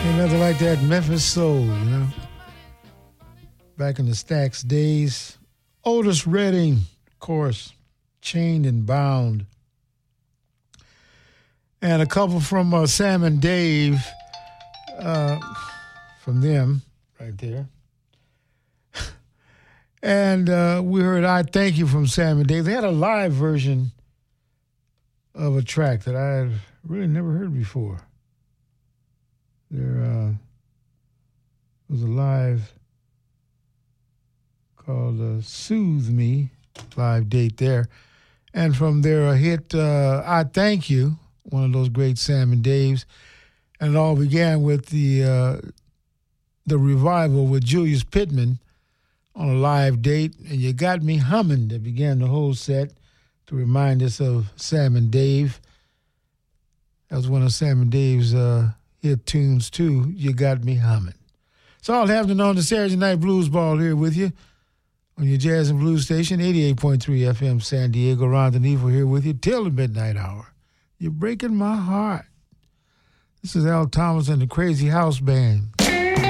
Ain't nothing like that Memphis soul, you know. Back in the Stax days. Otis Redding, of course, Chained and Bound. And a couple from Sam and Dave, from them, right there. And we heard I Thank You from Sam and Dave. They had a live version of a track that I had really never heard before. There was a live called Soothe Me, live date there. And from their hit, I Thank You, one of those great Sam and Daves. And it all began with the revival with Julius Pittman on a live date. And You Got Me Humming that began the whole set to remind us of Sam and Dave. That was one of Sam and Dave's hit tunes, too, You Got Me Humming. It's all happening on the Saturday Night Blues Ball here with you on your Jazz and Blues station, 88.3 FM San Diego. Ron DeNevo here with you till the midnight hour. You're breaking my heart. This is Al Thomas and the Crazy House Band